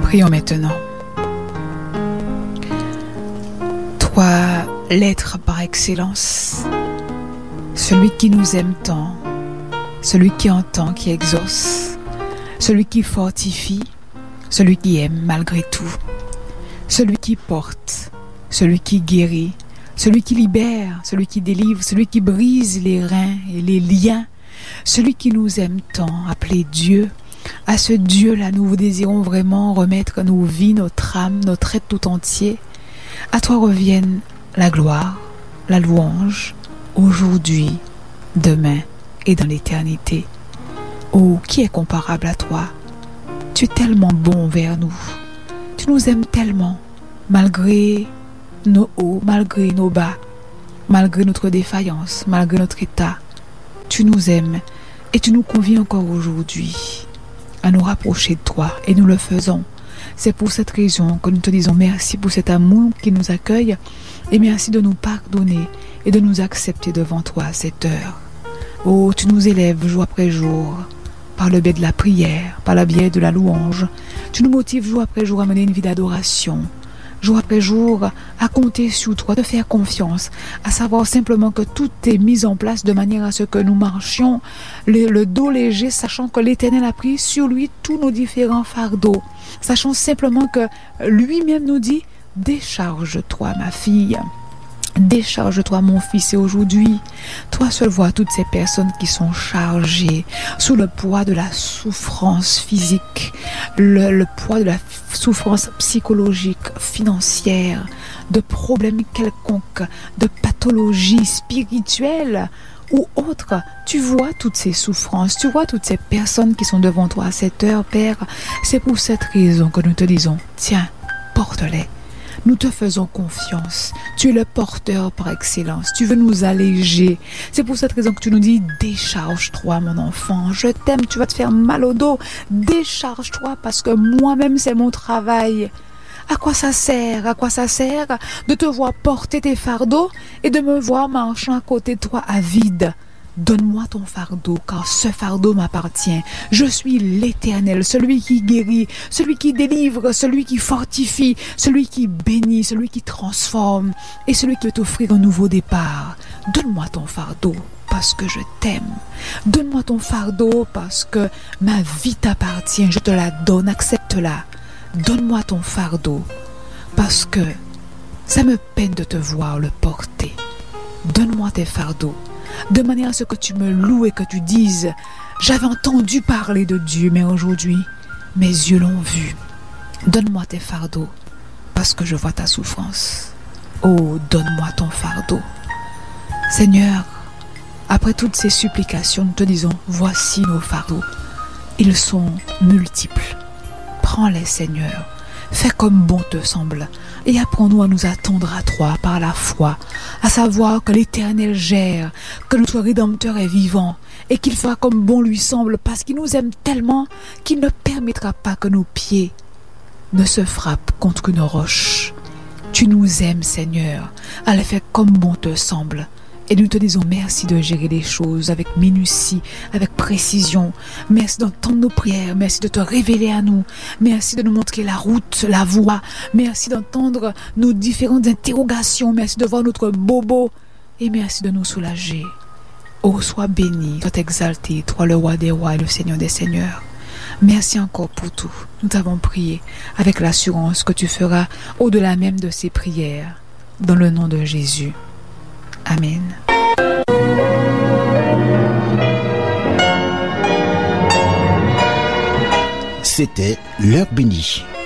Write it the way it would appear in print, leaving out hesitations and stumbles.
Prions maintenant. Toi, l'être par excellence, celui qui nous aime tant, celui qui entend, qui exauce, celui qui fortifie, celui qui aime malgré tout, celui qui porte, celui qui guérit, celui qui libère, celui qui délivre, celui qui brise les reins et les liens, celui qui nous aime tant, appelé Dieu. À ce Dieu-là, nous désirons vraiment remettre nos vies, notre âme, notre être tout entier. À toi reviennent la gloire, la louange, aujourd'hui, demain et dans l'éternité. Oh, qui est comparable à toi? Tu es tellement bon vers nous. Tu nous aimes tellement, malgré nos hauts, malgré nos bas, malgré notre défaillance, malgré notre état. Tu nous aimes et tu nous conviens encore aujourd'hui à nous rapprocher de toi, et nous le faisons. C'est pour cette raison que nous te disons merci pour cet amour qui nous accueille, et merci de nous pardonner et de nous accepter devant toi à cette heure. Oh, tu nous élèves jour après jour, par le biais de la prière, par le biais de la louange. Tu nous motives jour après jour à mener une vie d'adoration, jour après jour à compter sur toi, de faire confiance, à savoir simplement que tout est mis en place de manière à ce que nous marchions le dos léger, sachant que l'Éternel a pris sur lui tous nos différents fardeaux, sachant simplement que lui-même nous dit: décharge-toi ma fille, décharge-toi mon fils. Et aujourd'hui, toi seul vois toutes ces personnes qui sont chargées sous le poids de la souffrance physique, le poids de la souffrance psychologique, financière, de problèmes quelconques, de pathologies spirituelles ou autres. Tu vois toutes ces souffrances, tu vois toutes ces personnes qui sont devant toi à cette heure, Père. C'est pour cette raison que nous te disons: tiens, porte-les. Nous te faisons confiance. Tu es le porteur par excellence. Tu veux nous alléger. C'est pour cette raison que tu nous dis: décharge-toi, mon enfant. Je t'aime, tu vas te faire mal au dos. Décharge-toi parce que moi-même, c'est mon travail. À quoi ça sert? À quoi ça sert de te voir porter tes fardeaux et de me voir marchant à côté de toi à vide? Donne-moi ton fardeau, car ce fardeau m'appartient. Je suis l'Éternel, celui qui guérit, celui qui délivre, celui qui fortifie, celui qui bénit, celui qui transforme et celui qui veut t'offrir un nouveau départ. Donne-moi ton fardeau parce que je t'aime. Donne-moi ton fardeau parce que ma vie t'appartient. Je te la donne, accepte-la. Donne-moi ton fardeau parce que ça me peine de te voir le porter. Donne-moi tes fardeaux, de manière à ce que tu me loues et que tu dises: j'avais entendu parler de Dieu, mais aujourd'hui, mes yeux l'ont vu. Donne-moi tes fardeaux, parce que je vois ta souffrance. Oh, donne-moi ton fardeau. Seigneur, après toutes ces supplications, nous te disons: voici nos fardeaux. Ils sont multiples. Prends-les, Seigneur. Fais comme bon te semble et apprends-nous à nous attendre à toi par la foi, à savoir que l'Éternel gère, que notre Rédempteur est vivant et qu'il fera comme bon lui semble, parce qu'il nous aime tellement qu'il ne permettra pas que nos pieds ne se frappent contre une roche. Tu nous aimes, Seigneur, à le faire comme bon te semble. Et nous te disons merci de gérer les choses avec minutie, avec précision. Merci d'entendre nos prières. Merci de te révéler à nous. Merci de nous montrer la route, la voie. Merci d'entendre nos différentes interrogations. Merci de voir notre bobo. Et merci de nous soulager. Oh, sois béni, sois exalté, toi le roi des rois et le Seigneur des seigneurs. Merci encore pour tout. Nous t'avons prié avec l'assurance que tu feras au-delà même de ces prières. Dans le nom de Jésus. Amen. C'était l'heure bénie.